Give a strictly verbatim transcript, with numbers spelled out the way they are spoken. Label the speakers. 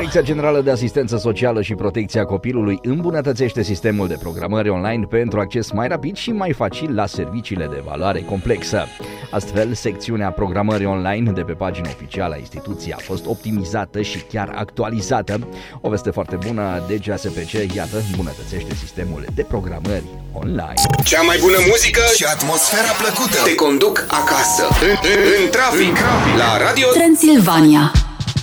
Speaker 1: Direcția Generală de Asistență Socială și Protecția Copilului îmbunătățește sistemul de programări online pentru acces mai rapid și mai facil la serviciile de evaluare complexă. Astfel, secțiunea programării online de pe pagina oficială a instituției a fost optimizată și chiar actualizată. O veste foarte bună, D G A S P C, iată, îmbunătățește sistemul de programări online.
Speaker 2: Cea mai bună muzică și atmosfera plăcută te conduc acasă, în, în, în trafic, la Radio
Speaker 3: Transilvania.